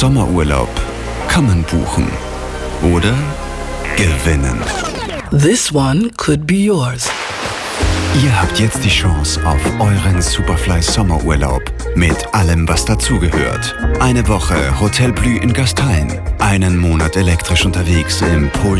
Sommerurlaub kann man buchen oder gewinnen. This one could be yours. Ihr habt jetzt die Chance auf euren Superfly Sommerurlaub mit allem, was dazugehört. Eine Woche Hotel Blü in Gastein, einen Monat elektrisch unterwegs im Pol